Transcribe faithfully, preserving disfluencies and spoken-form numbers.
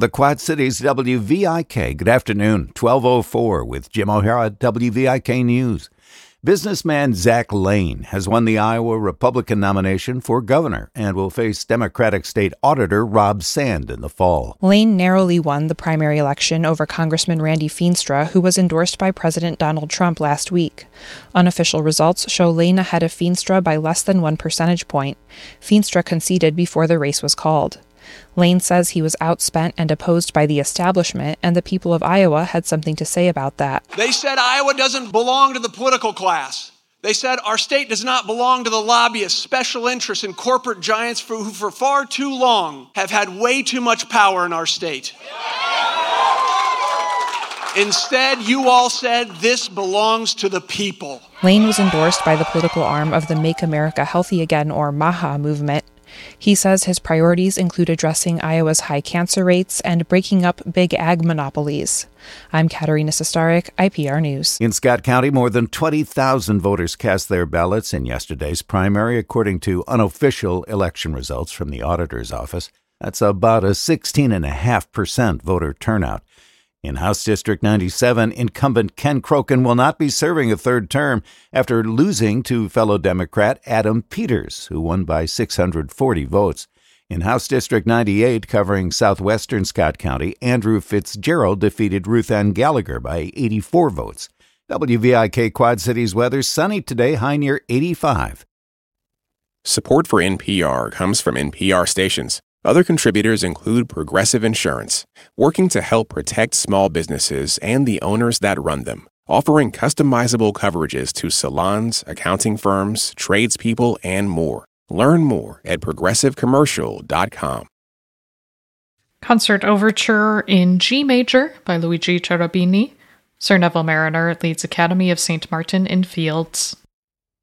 the Quad Cities W V I K. Good afternoon, twelve oh four with Jim O'Hara, W V I K News. Businessman Zach Lane has won the Iowa Republican nomination for governor and will face Democratic State Auditor Rob Sand in the fall. Lane narrowly won the primary election over Congressman Randy Feenstra, who was endorsed by President Donald Trump last week. Unofficial results show Lane ahead of Feenstra by less than one percentage point. Feenstra conceded before the race was called. Lane says he was outspent and opposed by the establishment, and the people of Iowa had something to say about that. They said Iowa doesn't belong to the political class. They said our state does not belong to the lobbyists, special interests, and corporate giants for, who for far too long have had way too much power in our state. Instead, you all said this belongs to the people. Lane was endorsed by the political arm of the Make America Healthy Again, or MAHA, movement. He says his priorities include addressing Iowa's high cancer rates and breaking up big ag monopolies. I'm Katerina Sestarik, I P R News. In Scott County, more than twenty thousand voters cast their ballots in yesterday's primary, according to unofficial election results from the auditor's office. That's about a sixteen point five percent voter turnout. In House District ninety-seven, incumbent Ken Crokin will not be serving a third term after losing to fellow Democrat Adam Peters, who won by six hundred forty votes. In House District ninety-eight, covering southwestern Scott County, Andrew Fitzgerald defeated Ruth Ann Gallagher by eighty-four votes. W V I K Quad Cities weather, sunny today, high near eighty-five. Support for N P R comes from N P R stations. Other contributors include Progressive Insurance, working to help protect small businesses and the owners that run them, offering customizable coverages to salons, accounting firms, tradespeople, and more. Learn more at progressive commercial dot com. Concert Overture in G Major by Luigi Cherubini. Sir Neville Mariner leads Academy of Saint Martin in Fields.